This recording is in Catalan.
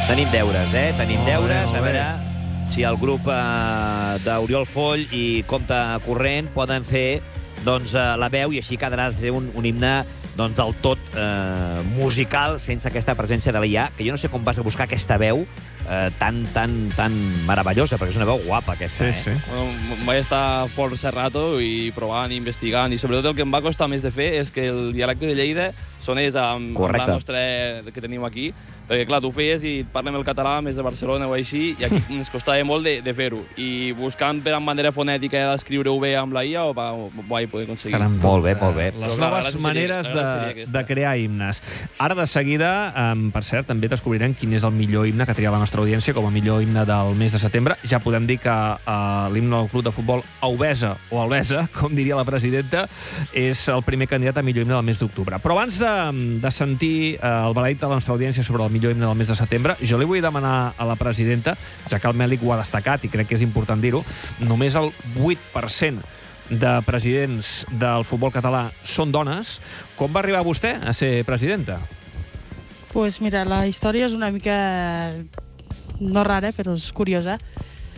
Tenim deures, Tenim deures. A veure si el grup d'Oriol Foll i Compte Corrent poden fer la veu i així quedarà de ser un himne del tot musical sense aquesta presència de l'IA, que jo no sé com vas a buscar aquesta veu tan meravellosa, perquè és una veu guapa aquesta, Sí. Bueno, vaig estar força rato i provant, investigant, i sobretot el que em va costar més de fer és que el dialecte de Lleida sonés amb la nostra que tenim aquí, perquè clar, tu feies i et parlem el català més de Barcelona o així, i aquí ens costava molt de fer-ho, i buscant per manera fonètica d'escriure-ho bé amb la IA ho vaig poder aconseguir. Molt bé. Les noves maneres de crear himnes. Ara de seguida, per cert, també descobrirem quin és el millor himne que tria la nostra audiència com a millor himne del mes de setembre. Ja podem dir que l'himne del Club de Futbol Auvesa o Albesa, com diria la presidenta, és el primer candidat a millor himne del mes d'octubre. Però abans de sentir el veredicte de la nostra audiència sobre el millor himne del mes de setembre, jo li vull demanar a la presidenta, ja que el Mèlic ho ha destacat i crec que és important dir-ho, només el 8% de presidents del futbol català són dones. Com va arribar vostè a ser presidenta? Pues mira, la història és una mica no rara, però és curiosa.